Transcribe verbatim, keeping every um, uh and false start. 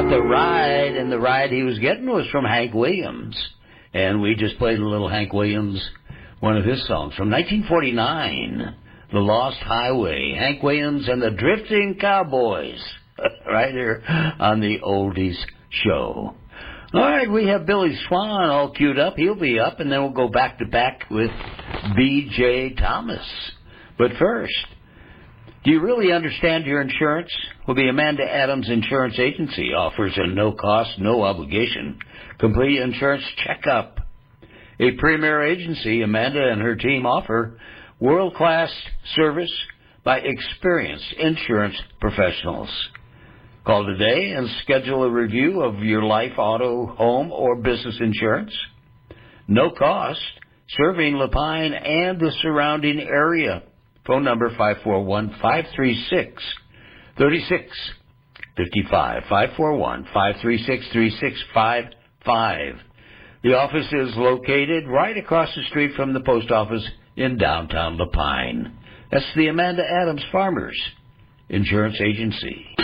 got the ride, and the ride he was getting was from Hank Williams. And we just played a little Hank Williams, one of his songs from nineteen forty-nine, The Lost Highway, Hank Williams and the Drifting Cowboys, right here on the Oldies Show. All right, we have Billy Swan all queued up. He'll be up, and then we'll go back to back with B J Thomas. But first, do you really understand your insurance? Well, the Amanda Adams Insurance Agency offers a no-cost, no-obligation, complete insurance checkup. A premier agency, Amanda and her team offer world-class service by experienced insurance professionals. Call today and schedule a review of your life, auto, home, or business insurance. No cost, serving Lapine and the surrounding area. Phone number five four one, five three six, three six five five, five four one, five three six, three six five five. The office is located right across the street from the post office in downtown Lapine. That's the Amanda Adams Farmers Insurance Agency.